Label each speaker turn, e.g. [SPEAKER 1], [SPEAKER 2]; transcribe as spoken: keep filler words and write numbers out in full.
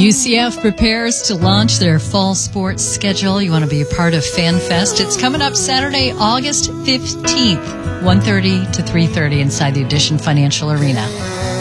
[SPEAKER 1] U C F prepares to launch their fall sports schedule. You want to be a part of FanFest. It's coming up Saturday, August fifteenth, one thirty to three thirty inside the Addition Financial Arena.